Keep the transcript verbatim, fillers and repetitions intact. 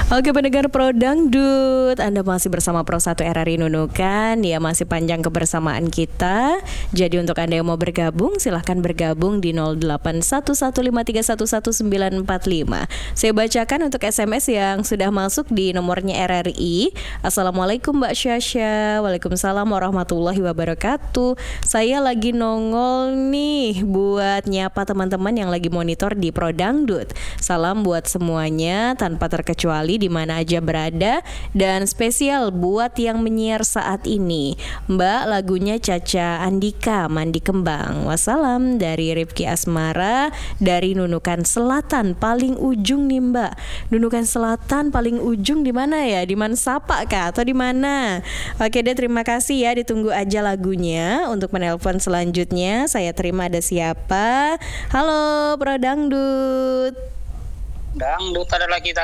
Oke pendengar Pro Dangdut, Anda masih bersama Pro satu R R I Nunukan. Ya masih panjang kebersamaan kita. Jadi untuk Anda yang mau bergabung, silahkan bergabung di nol delapan satu satu lima tiga satu satu sembilan empat lima. Saya bacakan untuk S M S yang sudah masuk di nomornya R R I. Assalamualaikum Mbak Syasha. Waalaikumsalam warahmatullahi wabarakatuh. Saya lagi nongol nih buat nyapa teman-teman yang lagi monitor di Pro Dangdut. Salam buat semuanya tanpa terkecuali di mana aja berada, dan spesial buat yang menyiar saat ini. Mbak, lagunya Caca Andika, Mandi Kembang. Wassalam dari Rifki Asmara dari Nunukan Selatan paling ujung nih Mbak. Nunukan Selatan paling ujung di mana ya? Di Mansapa kah atau di mana? Oke deh, terima kasih ya. Ditunggu aja lagunya. Untuk menelpon selanjutnya saya terima ada siapa? Halo Pro Dangdut. Dangdut adalah kita.